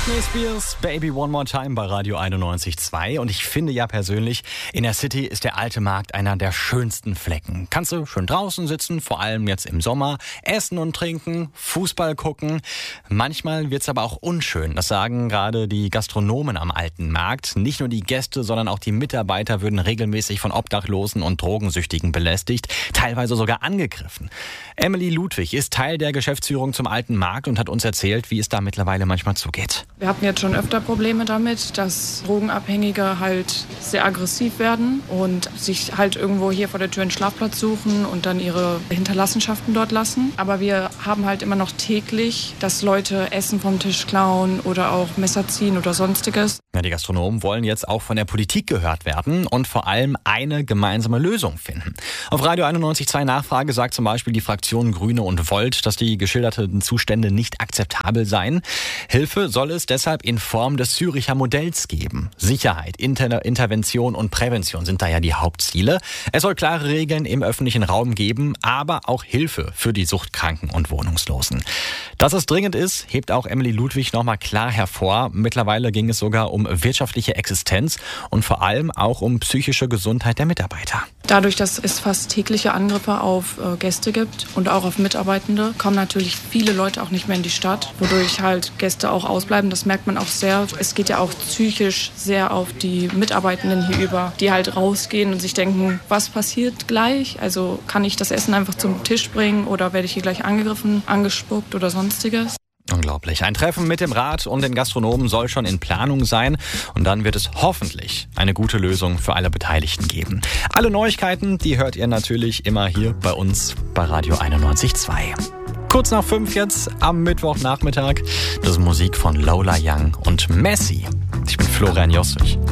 Britney Spears, Baby One More Time bei Radio 91.2. Und ich finde ja persönlich, in der City ist der alte Markt einer der schönsten Flecken. Kannst du schön draußen sitzen, vor allem jetzt im Sommer, essen und trinken, Fußball gucken. Manchmal wird's aber auch unschön. Das sagen gerade die Gastronomen am alten Markt. Nicht nur die Gäste, sondern auch die Mitarbeiter würden regelmäßig von Obdachlosen und Drogensüchtigen belästigt, teilweise sogar angegriffen. Emily Ludwig ist Teil der Geschäftsführung zum alten Markt und hat uns erzählt, wie es da mittlerweile manchmal zugeht. Wir hatten jetzt schon öfter Probleme damit, dass Drogenabhängige halt sehr aggressiv werden und sich halt irgendwo hier vor der Tür einen Schlafplatz suchen und dann ihre Hinterlassenschaften dort lassen. Aber wir haben halt immer noch täglich, dass Leute Essen vom Tisch klauen oder auch Messer ziehen oder sonstiges. Ja, die Gastronomen wollen jetzt auch von der Politik gehört werden und vor allem eine gemeinsame Lösung finden. Auf Radio 91.2 Nachfrage sagt zum Beispiel die Fraktion Grüne und Volt, dass die geschilderten Zustände nicht akzeptabel seien. Hilfe soll es deshalb in Form des Züricher Modells geben. Sicherheit, Intervention und Prävention sind da ja die Hauptziele. Es soll klare Regeln im öffentlichen Raum geben, aber auch Hilfe für die Suchtkranken und Wohnungslosen. Dass es dringend ist, hebt auch Emily Ludwig nochmal klar hervor. Mittlerweile ging es sogar um wirtschaftliche Existenz und vor allem auch um psychische Gesundheit der Mitarbeiter. Dadurch, dass es fast tägliche Angriffe auf Gäste gibt und auch auf Mitarbeitende, kommen natürlich viele Leute auch nicht mehr in die Stadt, wodurch halt Gäste auch ausbleiben. Das merkt man auch sehr. Es geht ja auch psychisch sehr auf die Mitarbeitenden hier über, die halt rausgehen und sich denken, was passiert gleich? Also kann ich das Essen einfach zum Tisch bringen oder werde ich hier gleich angegriffen, angespuckt oder sonstiges? Unglaublich. Ein Treffen mit dem Rat und den Gastronomen soll schon in Planung sein und dann wird es hoffentlich eine gute Lösung für alle Beteiligten geben. Alle Neuigkeiten, die hört ihr natürlich immer hier bei uns bei Radio 91.2. Kurz nach 5 jetzt am Mittwochnachmittag. Das ist Musik von Lola Young und Messi. Ich bin Florian Jossich.